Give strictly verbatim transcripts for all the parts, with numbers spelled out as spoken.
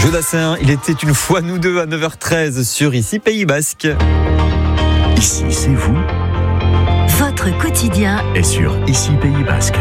Jodassin, il était une fois nous deux à neuf heures treize sur Ici Pays Basque. Ici, c'est vous. Votre quotidien est sur Ici Pays Basque.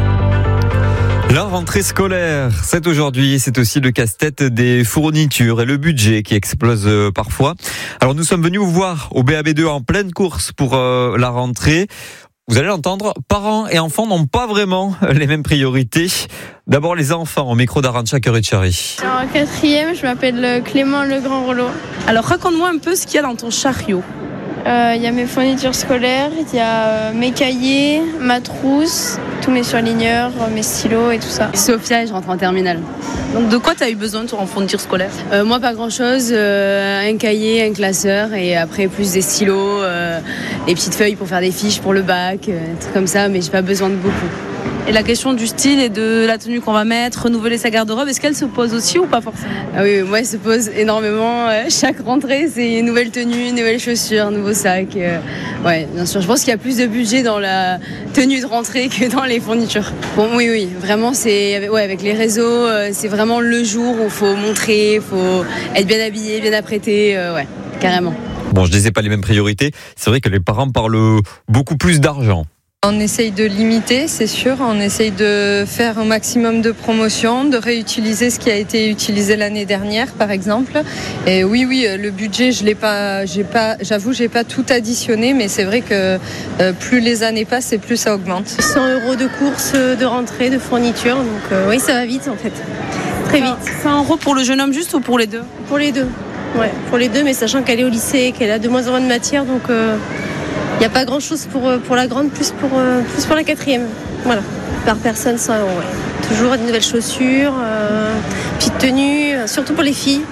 La rentrée scolaire, c'est aujourd'hui, c'est aussi le casse-tête des fournitures et le budget qui explose parfois. Alors nous sommes venus vous voir au B A B deux en pleine course pour euh, la rentrée. Vous allez l'entendre, parents et enfants n'ont pas vraiment les mêmes priorités. D'abord les enfants, au micro d'Arantxa Curicari. En quatrième, je m'appelle Clément Le Grand Rollo. Alors raconte-moi un peu ce qu'il y a dans ton chariot. Il euh, y a mes fournitures scolaires, il y a euh, mes cahiers, ma trousse, tous mes surligneurs, mes stylos et tout ça. Sophia, je rentre en terminale. Donc de quoi tu as eu besoin toi en fourniture scolaire ? euh, Moi pas grand chose, euh, un cahier, un classeur et après plus des stylos, euh, des petites feuilles pour faire des fiches pour le bac, euh, des trucs comme ça, mais j'ai pas besoin de beaucoup. Et la question du style et de la tenue qu'on va mettre, renouveler sa garde-robe, est-ce qu'elle se pose aussi ou pas forcément ? Ah oui, moi elle se pose énormément. Euh, chaque rentrée, c'est une nouvelle tenue, une nouvelle chaussure, nouveau sac. Euh, ouais, bien sûr. Je pense qu'il y a plus de budget dans la tenue de rentrée que dans les fournitures. Bon, oui, oui, vraiment, c'est ouais, avec les réseaux, euh, c'est vraiment le jour où il faut montrer, il faut être bien habillé, bien apprêté, euh, ouais, carrément. Bon, je disais pas les mêmes priorités. C'est vrai que les parents parlent beaucoup plus d'argent. On essaye de limiter, c'est sûr. On essaye de faire un maximum de promotions, de réutiliser ce qui a été utilisé l'année dernière, par exemple. Et oui, oui, le budget, je l'ai pas, j'ai pas, j'avoue, j'ai pas tout additionné, mais c'est vrai que euh, plus les années passent et plus ça augmente. cent euros de courses, de rentrée, de fourniture. Donc euh, oui, ça va vite en fait. Très vite. cent euros pour le jeune homme juste ou pour les deux ? Pour les deux. Ouais, pour les deux, mais sachant qu'elle est au lycée, qu'elle a de moins en moins de matière, donc. Euh... Il n'y a pas grand chose pour, pour la grande, plus pour, plus pour la quatrième. Voilà, par personne cent euros. Ouais. Toujours des nouvelles chaussures, euh, petites tenues, surtout pour les filles.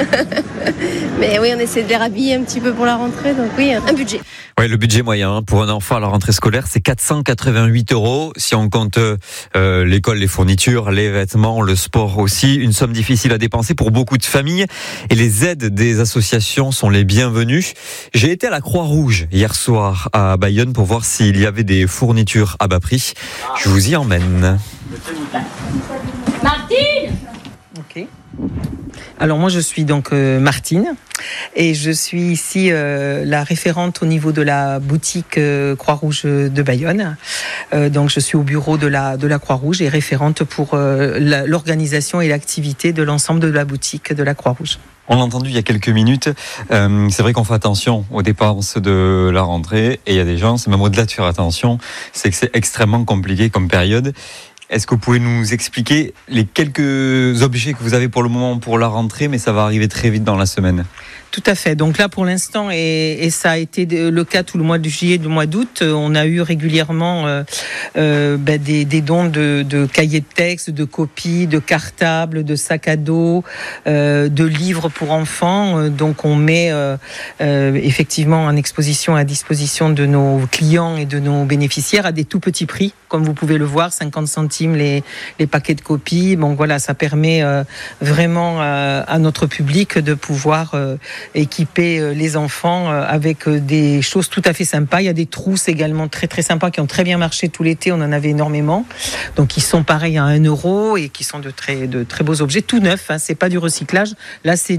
Mais oui, on essaie de les rhabiller un petit peu pour la rentrée, donc oui, un budget. Oui, le budget moyen pour un enfant à la rentrée scolaire, c'est quatre cent quatre-vingt-huit euros. Si on compte euh, l'école, les fournitures, les vêtements, le sport aussi, une somme difficile à dépenser pour beaucoup de familles. Et les aides des associations sont les bienvenues. J'ai été à la Croix-Rouge hier soir à Bayonne pour voir s'il y avait des fournitures à bas prix. Je vous y emmène. Martine ! Ok. Alors moi je suis donc euh, Martine et je suis ici euh, la référente au niveau de la boutique euh, Croix-Rouge de Bayonne. Euh, donc je suis au bureau de la de la Croix-Rouge et référente pour euh, la, l'organisation et l'activité de l'ensemble de la boutique de la Croix-Rouge. On l'a entendu il y a quelques minutes, euh, c'est vrai qu'on fait attention aux dépenses de la rentrée et il y a des gens, c'est même au-delà de faire attention, c'est que c'est extrêmement compliqué comme période. Est-ce que vous pouvez nous expliquer les quelques objets que vous avez pour le moment pour la rentrée, mais ça va arriver très vite dans la semaine ? Tout à fait. Donc là, pour l'instant, et, et ça a été le cas tout le mois de juillet, du mois d'août, on a eu régulièrement euh, euh, ben des, des dons de, de cahiers de texte, de copies, de cartables, de sacs à dos, euh, de livres pour enfants. Donc on met euh, euh, effectivement en exposition à disposition de nos clients et de nos bénéficiaires à des tout petits prix, comme vous pouvez le voir, cinquante centimes les, les paquets de copies. Bon voilà, ça permet euh, vraiment euh, à notre public de pouvoir euh, équiper les enfants avec des choses tout à fait sympas. Il y a des trousses également très très sympas qui ont très bien marché tout l'été, on en avait énormément. Donc ils sont pareils à un euro et qui sont de très, de très beaux objets, tout neufs, hein, c'est pas du recyclage. Là c'est